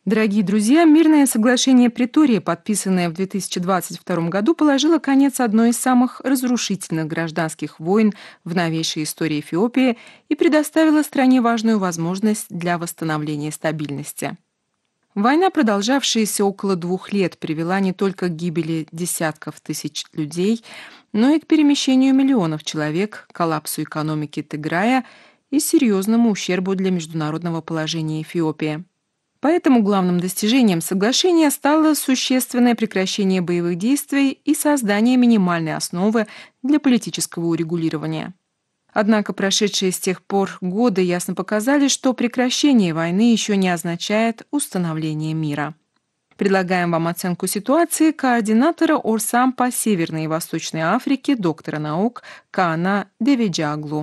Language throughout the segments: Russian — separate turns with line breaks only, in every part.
Дорогие друзья, мирное соглашение Претории, подписанное в 2022 году, положило конец одной из самых разрушительных гражданских войн в новейшей истории Эфиопии и предоставило стране важную возможность для восстановления стабильности. Война, продолжавшаяся около 2 лет, привела не только к гибели десятков тысяч людей, но и к перемещению миллионов человек, коллапсу экономики Тиграя и серьезному ущербу для международного положения Эфиопии. Поэтому главным достижением соглашения стало существенное прекращение боевых действий и создание минимальной основы для политического урегулирования. Однако прошедшие с тех пор годы ясно показали, что прекращение войны еще не означает установление мира. Предлагаем вам оценку ситуации координатора Орсам по Северной и Восточной Африке, доктора наук Каана Девиджаглу.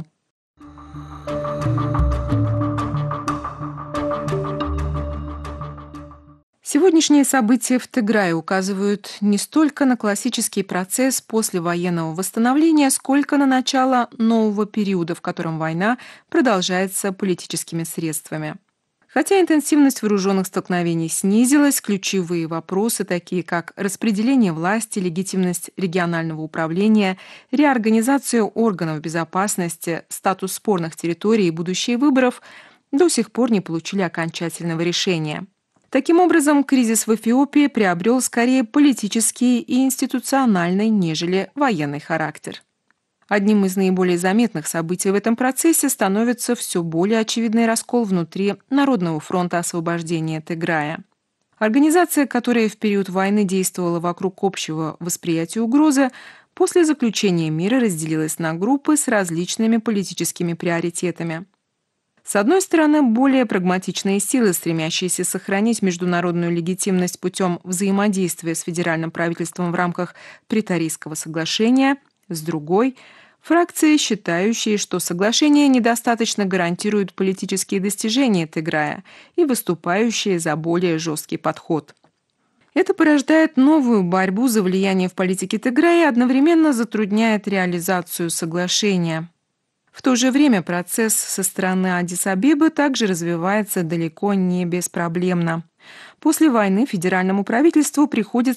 Сегодняшние события в Тиграе указывают не столько на классический процесс послевоенного восстановления, сколько на начало нового периода, в котором война продолжается политическими средствами. Хотя интенсивность вооруженных столкновений снизилась, ключевые вопросы, такие как распределение власти, легитимность регионального управления, реорганизация органов безопасности, статус спорных территорий и будущее выборов, до сих пор не получили окончательного решения. Таким образом, кризис в Эфиопии приобрел скорее политический и институциональный, нежели военный характер. Одним из наиболее заметных событий в этом процессе становится все более очевидный раскол внутри Народного фронта освобождения Тиграя. Организация, которая в период войны действовала вокруг общего восприятия угрозы, после заключения мира разделилась на группы с различными политическими приоритетами. С одной стороны, более прагматичные силы, стремящиеся сохранить международную легитимность путем взаимодействия с федеральным правительством в рамках Преторийского соглашения, с другой – фракции, считающие, что соглашение недостаточно гарантирует политические достижения Тиграя и выступающие за более жесткий подход. Это порождает новую борьбу за влияние в политике Тиграя и одновременно затрудняет реализацию соглашения. В то же время процесс со стороны Аддис-Абебы также развивается далеко не беспроблемно. После войны федеральному правительству приходится